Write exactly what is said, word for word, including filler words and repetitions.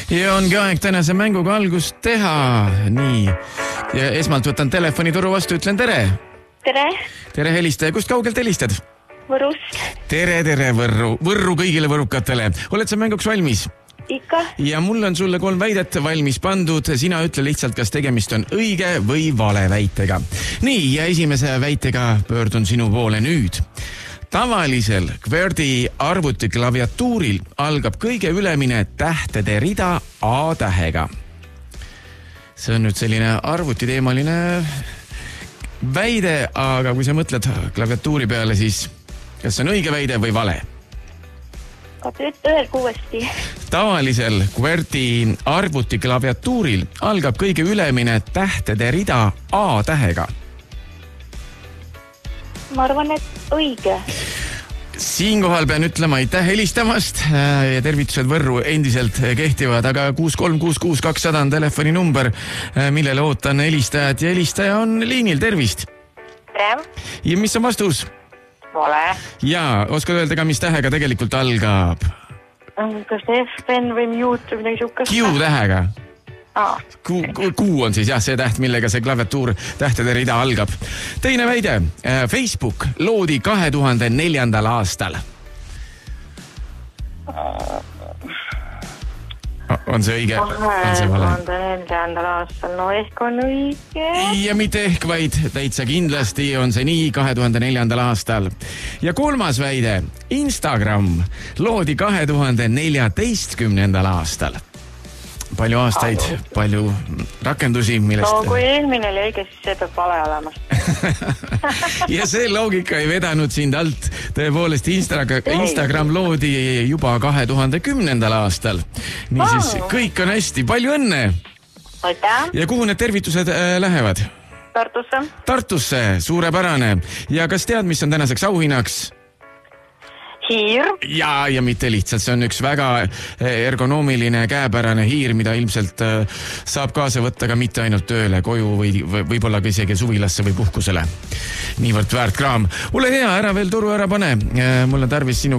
Ja ongi aeg tänase mänguga algust teha. Nii. Ja esmalt võtan telefonitoru vastu, ütlen tere. Tere. Tere helistaja. Kust kaugelt helistad? Võrust. Tere, tere Võrru. Võrru kõigile võrukatele. Oled sa mänguks valmis? Ikka. Ja mul on sulle kolm väidet valmis pandud. Sina ütle lihtsalt, kas tegemist on õige või vale väitega. Nii, ja esimese väitega pöördun sinu poole nüüd. Tavalisel QWERTY arvuti klaviatuuril algab kõige ülemine tähtede rida A tähega. See on nüüd selline arvutiteemaline väide, aga kui sa mõtled klaviatuuri peale, siis kas see on õige väide või vale? Ütle uuesti. Tavalisel QWERTY arvuti klaviatuuril algab kõige ülemine tähtede rida A tähega. Ma arvan, et õige. Siinkohal pean ütlema aitäh helistamast ja tervitused Võrru endiselt kehtivad, aga kuus kolm kuus kuus kakssada on telefoni number, millele ootan helistajat ja helistaja on liinil. Tervist! Tere! Ja mis on vastus? Vale. Ja oskad öelda ka, mis tähega tegelikult algab? Kas F, N või mute või midagi sukast? Q tähega. Ah. Q, Q on siis jah see täht, millega see klaviatuur tähtede rida algab. Teine väide. Facebook loodi kahe tuhande neljandal aastal. On see õige? On see vale? kahe tuhande neljandal aastal, no ehk on õige. Ja mitte ehk, vaid täitsa kindlasti on see nii kahe tuhande neljandal aastal. Ja kolmas väide. Instagram loodi kahe tuhande neljateistkümnendal aastal. Palju aastaid, palju rakendusi, millest... No kui eelmine oli õige, siis see peab vale olema. Ja see loogika ei vedanud sind alt. Tõepoolest, Instagram loodi juba kahe tuhande kümnendal aastal. Niisiis, kõik on hästi. Palju õnne! Aitäh! Ja kuhu need tervitused lähevad? Tartusse. Tartusse, suurepärane. Ja kas tead, mis on tänaseks auhinnaks? Hiir. Ja, ja mitte lihtsalt. See on üks väga ergonoomiline käepärane hiir, mida ilmselt saab kaasa võtta ka mitte ainult tööle, koju või võib-olla ka isegi suvilasse või puhkusele. Niivõrd väärt kraam. Ole hea, ära veel toru ära pane. Mul on tarvis sinu